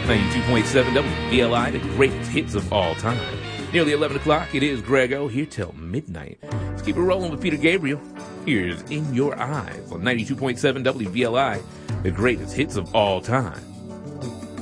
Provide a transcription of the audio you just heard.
92.7 WVLI, the greatest hits of all time. Nearly 11 o'clock, it is Grego here till midnight. Let's keep it rolling with Peter Gabriel. Here's In Your Eyes on 92.7 WVLI, the greatest hits of all time.